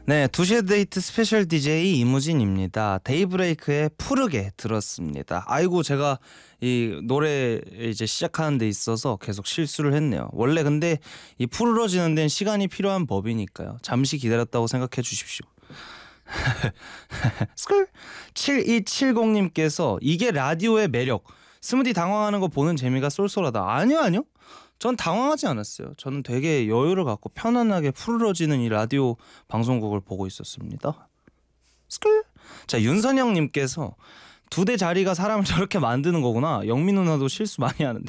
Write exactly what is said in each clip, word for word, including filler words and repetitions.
네, 두 시의 데이트 스페셜 디제이 이무진입니다. 데이브레이크의 푸르게 들었습니다. 아이고, 제가 이 노래 이제 시작하는 데 있어서 계속 실수를 했네요. 원래 근데 이 푸르러지는 데는 시간이 필요한 법이니까요. 잠시 기다렸다고 생각해 주십시오. 스쿨 칠이칠공님께서 이게 라디오의 매력. 스무디 당황하는 거 보는 재미가 쏠쏠하다. 아니요, 아니요. 전 당황하지 않았어요. 저는 되게 여유를 갖고 편안하게 푸르러지는 이 라디오 방송국을 보고 있었습니다. 스쿨. 자, 윤선영님께서 두 대 자리가 사람을 저렇게 만드는 거구나. 영미 누나도 실수 많이 하는데.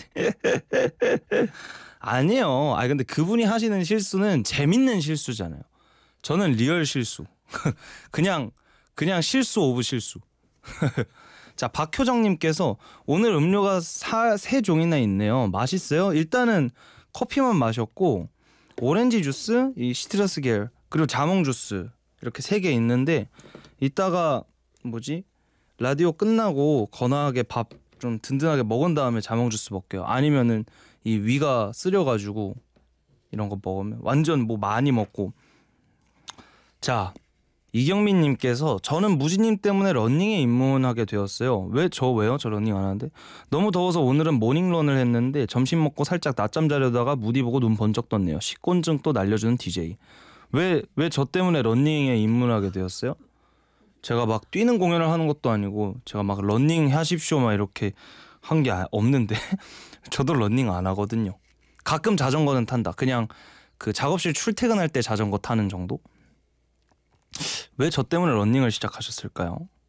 아니에요. 아 근데 그분이 하시는 실수는 재밌는 실수잖아요. 저는 리얼 실수. 그냥 그냥 실수 오브 실수. 자, 박효정님께서 오늘 음료가 사, 세 종이나 있네요. 맛있어요? 일단은 커피만 마셨고 오렌지 주스, 이 시트러스 계열 그리고 자몽 주스 이렇게 세 개 있는데 이따가 뭐지? 라디오 끝나고 건강하게 밥 좀 든든하게 먹은 다음에 자몽 주스 먹게요. 아니면은 이 위가 쓰려가지고 이런 거 먹으면 완전 뭐 많이 먹고. 자, 이경민님께서 저는 무지님 때문에 러닝에 입문하게 되었어요. 왜 저 왜요? 저 러닝 안 하는데. 너무 더워서 오늘은 모닝런을 했는데 점심 먹고 살짝 낮잠 자려다가 무디 보고 눈 번쩍 떴네요. 식곤증 또 날려주는 디제이. 왜 왜 저 때문에 러닝에 입문하게 되었어요? 제가 막 뛰는 공연을 하는 것도 아니고 제가 막 러닝 하십시오 막 이렇게 한 게 없는데 저도 러닝 안 하거든요. 가끔 자전거는 탄다. 그냥 그 작업실 출퇴근할 때 자전거 타는 정도? 왜 저 때문에 러닝을 시작하셨을까요?